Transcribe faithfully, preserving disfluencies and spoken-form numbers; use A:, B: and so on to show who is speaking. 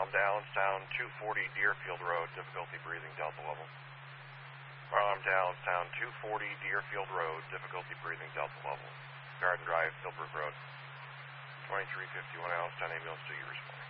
A: alarm to Allenstown, two forty Deerfield Road, difficulty breathing, Delta level. Fire alarm to Allenstown, two forty Deerfield Road, difficulty breathing, Delta level. Garden Drive, Philbrook Road. twenty-three fifty-one Allenstown ambulance, do you respond?